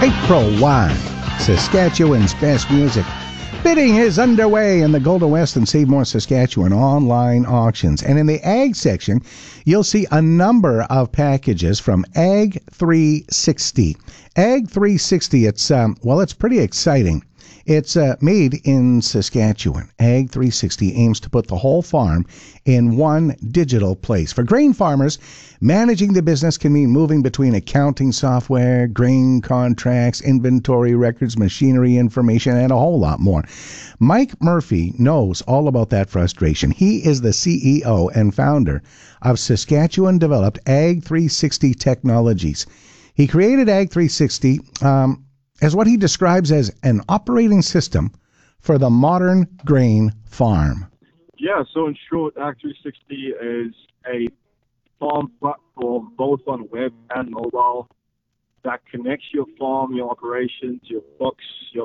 April 1, Saskatchewan's best music. Bidding is underway in the Golden West and Save More Saskatchewan online auctions. And in the Ag section, you'll see a number of packages from Ag 360. Ag 360, it's pretty exciting. It's made in Saskatchewan. Ag 360 aims to put the whole farm in one digital place. For grain farmers, managing the business can mean moving between accounting software, grain contracts, inventory records, machinery information, and a whole lot more. Mike Murphy knows all about that frustration. He is the CEO and founder of Saskatchewan-developed Ag 360 Technologies. He created Ag 360 as what he describes as an operating system for the modern grain farm. Yeah, so in short, Ag 360 is a farm platform both on web and mobile that connects your farm, your operations, your books, your